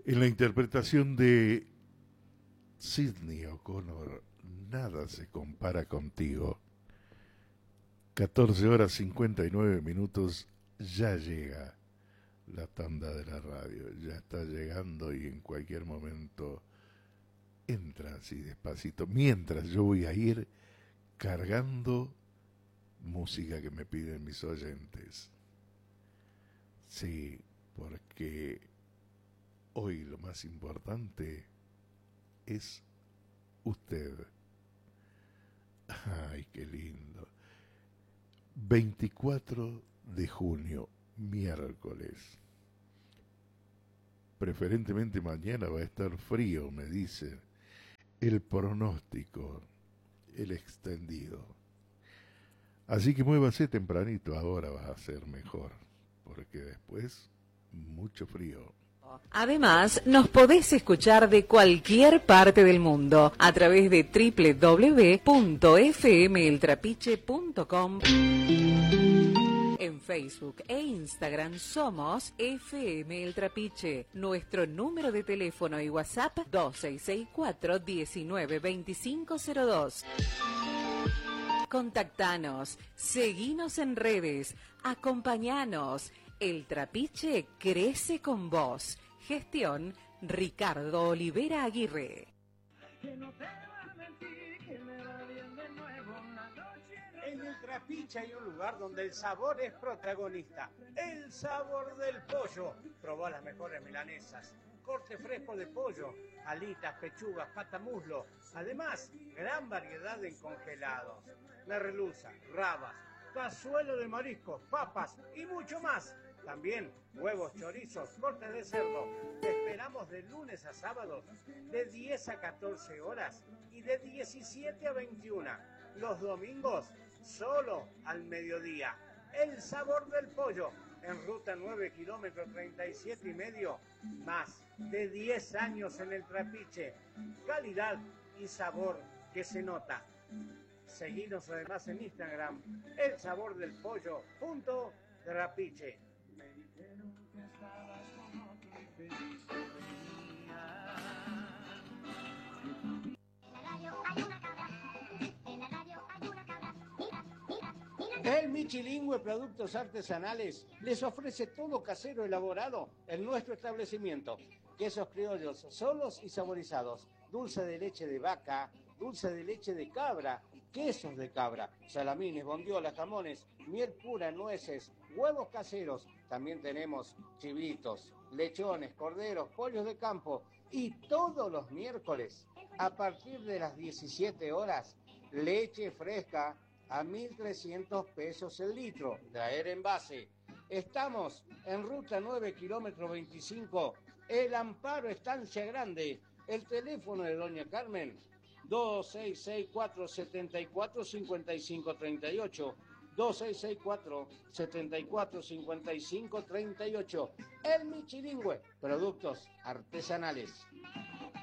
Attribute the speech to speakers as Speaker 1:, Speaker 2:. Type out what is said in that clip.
Speaker 1: En la interpretación de Sidney O'Connor, Nada se compara contigo. 14 horas 59 minutos, ya llega la tanda de la radio, ya está llegando y en cualquier momento entra así despacito, mientras yo voy a ir cargando música que me piden mis oyentes. Sí, porque hoy lo más importante es usted. Ay, qué lindo. 24 de junio, miércoles. Preferentemente mañana va a estar frío, me dicen. El pronóstico, el extendido. Así que muévase tempranito, ahora va a ser mejor, porque después mucho frío.
Speaker 2: Además, nos podés escuchar de cualquier parte del mundo a través de www.fmeltrapiche.com. En Facebook e Instagram somos FM El Trapiche. Nuestro número de teléfono y WhatsApp 2664-192502. Contactanos, seguinos en redes, acompañanos. El Trapiche crece con vos. Gestión Ricardo Olivera Aguirre.
Speaker 3: En el Trapiche hay un lugar donde el sabor es protagonista. El sabor del pollo. Probá las mejores milanesas, corte fresco de pollo, alitas, pechugas, patamuslo. Además, gran variedad en congelados. Merluza, rabas, cazuelo de mariscos, papas y mucho más. También huevos, chorizos, cortes de cerdo. Te esperamos de lunes a sábados de 10 a 14 horas y de 17 a 21. Los domingos solo al mediodía. El sabor del pollo en ruta 9 kilómetros 37 y medio. Más de 10 años en el Trapiche. Calidad y sabor que se nota. Seguinos además en Instagram, elsabordelpollo.trapiche. El Michilingüe Productos Artesanales les ofrece todo casero elaborado en nuestro establecimiento. Quesos criollos solos y saborizados, dulce de leche de vaca, dulce de leche de cabra, quesos de cabra, salamines, bondiolas, jamones, miel pura, nueces, huevos caseros. También tenemos chivitos, lechones, corderos, pollos de campo. Y todos los miércoles, a partir de las 17 horas, leche fresca a 1.300 pesos el litro, traer envase. Estamos en ruta 9, kilómetro 25, El Amparo, Estancia Grande. El teléfono de doña Carmen, 2664-745538, 2664-745538. El Michilingüe, productos artesanales.